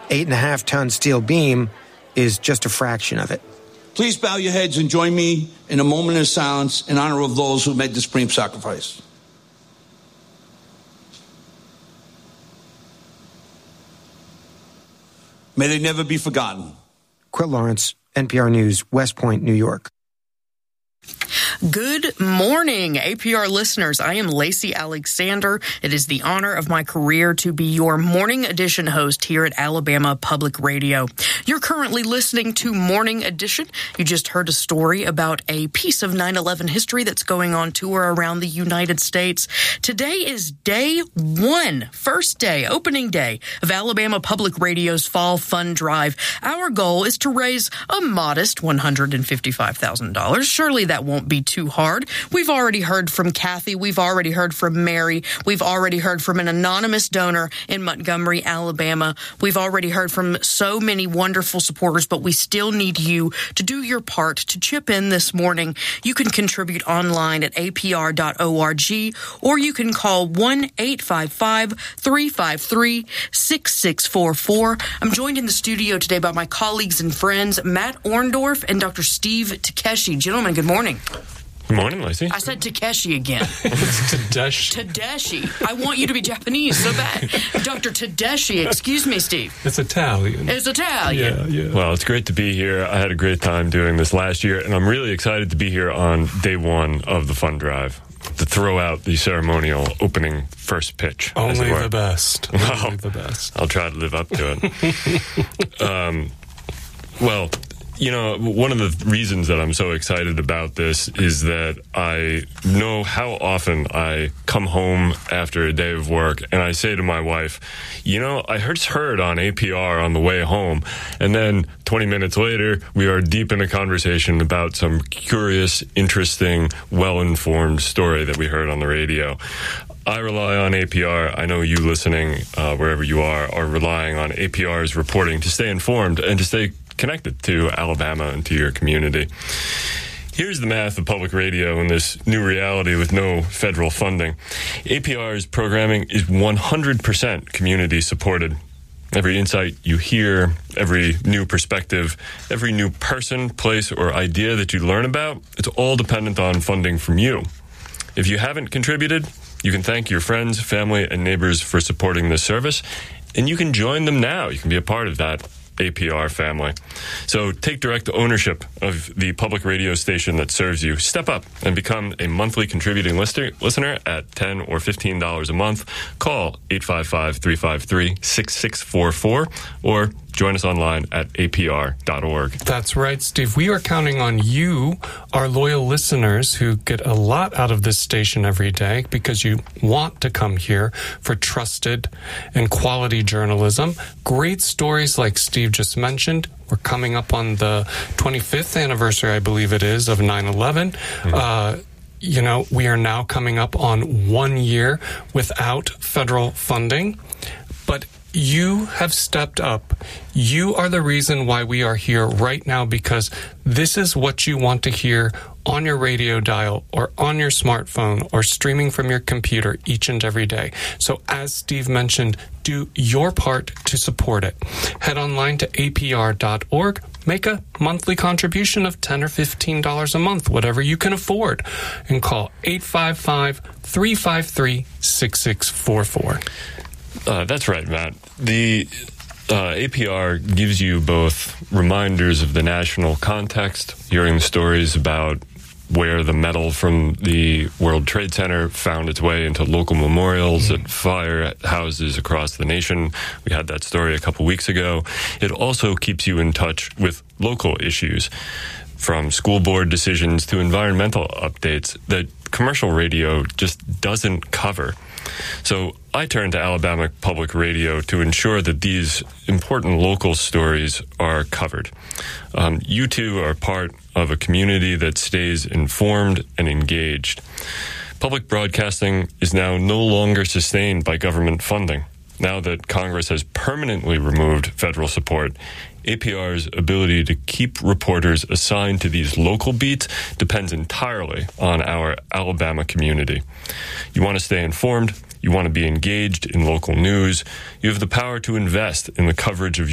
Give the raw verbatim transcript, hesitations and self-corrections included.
eight and a half ton steel beam is just a fraction of it. Please bow your heads and join me in a moment of silence in honor of those who made the supreme sacrifice. May they never be forgotten. Quill Lawrence, N P R News, West Point, New York. Good morning, A P R listeners. I am Lacey Alexander. It is the honor of my career to be your Morning Edition host here at Alabama Public Radio. You're currently listening to Morning Edition. You just heard a story about a piece of nine eleven history that's going on tour around the United States. Today is day one, first day, opening day of Alabama Public Radio's Fall Fund Drive. Our goal is to raise a modest one hundred fifty-five thousand dollars. Surely that won't be too hard. We've already heard from Kathy. We've already heard from Mary. We've already heard from an anonymous donor in Montgomery, Alabama. We've already heard from so many wonderful supporters, but we still need you to do your part to chip in this morning. You can contribute online at A P R dot org, or you can call one eight five five, three five three, six six four four. I'm joined in the studio today by my colleagues and friends, Matt Orndorff and Doctor Steve Takeshi. Gentlemen, good morning. Good morning, Lacey. I said Takeshi again. It's Tadashi. Tadashi. I want you to be Japanese so bad. Doctor Tadashi, excuse me, Steve. It's Italian. It's Italian. Yeah, yeah. Well, it's great to be here. I had a great time doing this last year, and I'm really excited to be here on day one of the Fund Drive to throw out the ceremonial opening first pitch. Only the best. Well, Only the best. I'll try to live up to it. um, well... You know, one of the reasons that I'm so excited about this is that I know how often I come home after a day of work and I say to my wife, you know, I just heard on A P R on the way home. And then twenty minutes later, we are deep in a conversation about some curious, interesting, well-informed story that we heard on the radio. I rely on A P R. I know you listening, uh, wherever you are, are relying on A P R's reporting to stay informed and to stay connected to Alabama and to your community. Here's the math of public radio in this new reality with no federal funding. A P R's programming is one hundred percent community supported. Every insight you hear, every new perspective, every new person, place, or idea that you learn about, it's all dependent on funding from you. If you haven't contributed, you can thank your friends, family, and neighbors for supporting this service, and you can join them now. You can be a part of that A P R family. So take direct ownership of the public radio station that serves you. Step up and become a monthly contributing listener, listener at ten dollars or fifteen dollars a month. Call eight five five, three five three, six six four four or join us online at A P R dot org. That's right, Steve. We are counting on you, our loyal listeners who get a lot out of this station every day because you want to come here for trusted and quality journalism. Great stories like Steve just mentioned. We're coming up on the twenty-fifth anniversary, I believe it is, of nine eleven. Mm-hmm. Uh, you know, we are now coming up on one year without federal funding, but you have stepped up. You are the reason why we are here right now, because this is what you want to hear on your radio dial or on your smartphone or streaming from your computer each and every day. So as Steve mentioned, do your part to support it. Head online to A P R dot org. Make a monthly contribution of ten dollars or fifteen dollars a month, whatever you can afford, and call eight five five, three five three, six six four four. Uh, that's right, Matt. The uh, A P R gives you both reminders of the national context, hearing the stories about where the metal from the World Trade Center found its way into local memorials at firehouses across the nation. We had that story a couple weeks ago. It also keeps you in touch with local issues, from school board decisions to environmental updates that commercial radio just doesn't cover. So I turn to Alabama Public Radio to ensure that these important local stories are covered. Um, you two are part of a community that stays informed and engaged. Public broadcasting is now no longer sustained by government funding. Now that Congress has permanently removed federal support, A P R's ability to keep reporters assigned to these local beats depends entirely on our Alabama community. You want to stay informed, you want to be engaged in local news, you have the power to invest in the coverage of